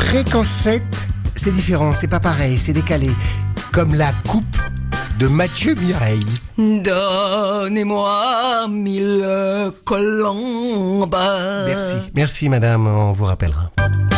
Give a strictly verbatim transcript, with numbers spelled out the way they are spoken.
Ré qu'en sept, c'est différent, c'est pas pareil, c'est décalé. Comme la coupe de Mathieu Mireille. Donnez-moi mille colombes. Merci, merci madame, on vous rappellera.